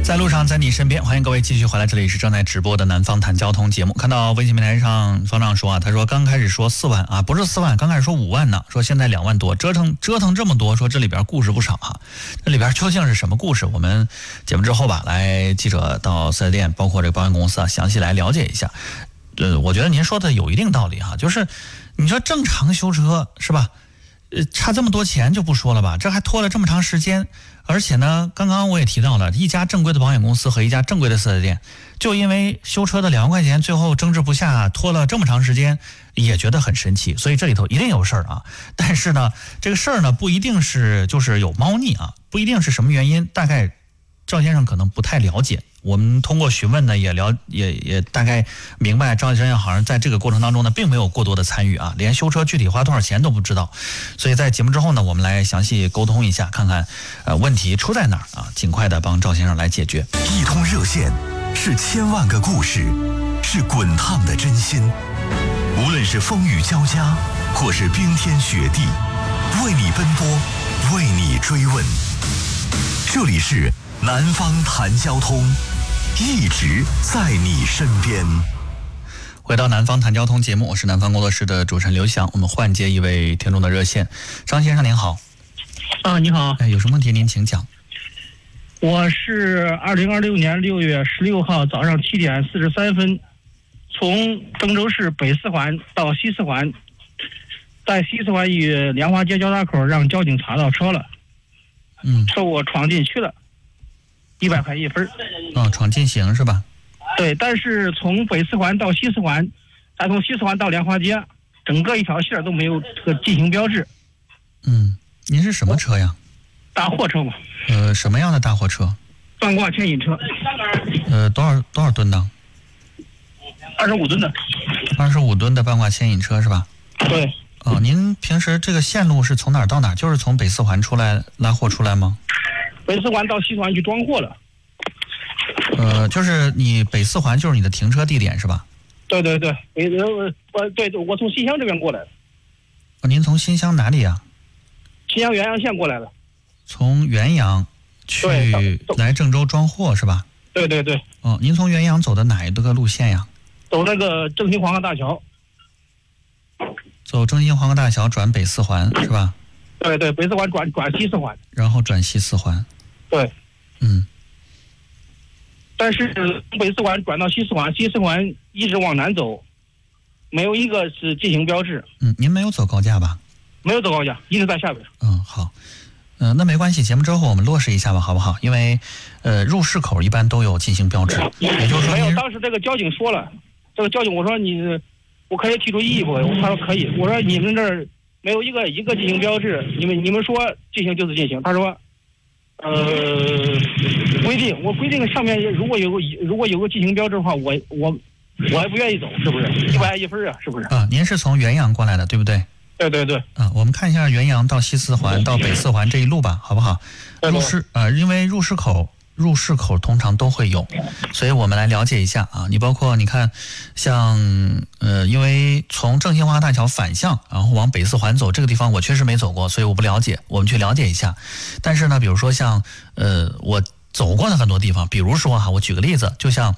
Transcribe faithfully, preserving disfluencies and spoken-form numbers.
在路上，在你身边，欢迎各位继续回来，这里是正在直播的南方谈交通节目。看到微信平台上方丈说啊，他说刚开始说四万啊，不是四万，刚开始说五万呢，说现在两万多，折腾折腾这么多，说这里边故事不少啊。这里边究竟是什么故事？我们节目之后吧，来记者到四 S 店，包括这个保险公司啊，详细来了解一下。呃，我觉得您说的有一定道理哈，就是你说正常修车是吧？呃，差这么多钱就不说了吧，这还拖了这么长时间。而且呢，刚刚我也提到了，一家正规的保险公司和一家正规的四 S 店，就因为修车的两万块钱，最后争执不下，拖了这么长时间，也觉得很神奇。所以这里头一定有事儿啊。但是呢，这个事儿呢，不一定是就是有猫腻啊，不一定是什么原因，大概赵先生可能不太了解。我们通过询问呢，也了也也大概明白，赵先生好像在这个过程当中呢，并没有过多的参与啊，连修车具体花多少钱都不知道。所以在节目之后呢，我们来详细沟通一下，看看呃问题出在哪儿啊，尽快的帮赵先生来解决。 一通热线是千万个故事，是滚烫的真心。无论是风雨交加，或是冰天雪地，为你奔波，为你追问。这里是南方谈交通，一直在你身边。 回到南方谈交通节目，我是南方工作室的主持人刘翔，我们换接一位听众的热线。张先生您好。 啊，你好。 哎，有什么问题您请讲。 我是二零二六年六月十六号早上七点四十三分，从郑州市北四环到西四环，在西四环与莲花街交叉口让交警查到车了， 嗯， 说我闯进去了。一百块一分。 哦，闯禁行是吧？ 对，但是从北四环到西四环，再从西四环到莲花街，整个一条线都没有这个禁行标志。 嗯，您是什么车呀？ 大货车嘛。 呃，什么样的大货车？ 半挂牵引车。 呃，多少多少吨呢？ 二十五吨的。 二十五吨的半挂牵引车是吧？ 对。 哦，您平时这个线路是从哪儿到哪儿？就是从北四环出来拉货出来吗？ 北四环到西四环去装货了。 呃，就是你北四环就是你的停车地点是吧？ 对对对，呃，我对我从新乡这边过来的。 哦，您从新乡哪里呀？ 新乡元阳县过来的。 从元阳去来郑州装货是吧？ 对对对。 哦，您从元阳走的哪一个路线呀？ 走那个正兴黄河大桥。 走正兴黄河大桥转北四环是吧？ 对对，北四环转转西四环， 然后转西四环。 对， 嗯。 但是从北四环转到西四环，西四环一直往南走，没有一个是禁行标志。 嗯，您没有走高架吧？ 没有走高架，一直在下边。 嗯，好。嗯、呃，那没关系，节目之后我们落实一下吧，好不好？因为，呃，入市口一般都有禁行标志，也就是说， 没有。当时这个交警说了，这个交警我说你，我可以提出异议不？他说可以。我说你们这儿没有一个一个禁行标志，你们你们说禁行就是禁行。他说，呃，规定我规定上面如果有个如果有个禁行标志的话，我我我还不愿意走，是不是？一百一分啊，是不是？ 啊，您是从元阳过来的，对不对？ 对对对。 啊，我们看一下元阳到西四环到北四环这一路吧，好不好？ 对对入市呃，因为入市口。入市口通常都会有，所以我们来了解一下啊。你包括你看，像呃，因为从正兴黄河大桥反向，然后往北四环走，这个地方我确实没走过，所以我不了解，我们去了解一下。但是呢，比如说像呃，我走过的很多地方，比如说哈，我举个例子，就像